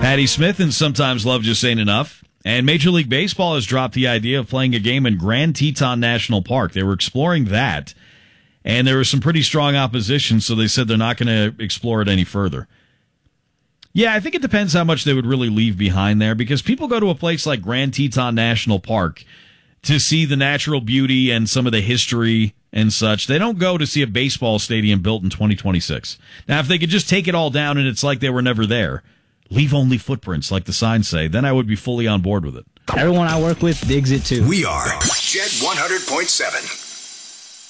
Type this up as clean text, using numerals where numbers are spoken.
Patty Smith and Sometimes Love Just Ain't Enough. And Major League Baseball has dropped the idea of playing a game in Grand Teton National Park. They were exploring that, and there was some pretty strong opposition, so they said they're not going to explore it any further. Yeah, I think it depends how much they would really leave behind there, because people go to a place like Grand Teton National Park to see the natural beauty and some of the history and such. They don't go to see a baseball stadium built in 2026. Now, if they could just take it all down and it's like they were never there, leave only footprints, like the signs say, then I would be fully on board with it. Everyone I work with digs it too. We are Jet 100.7.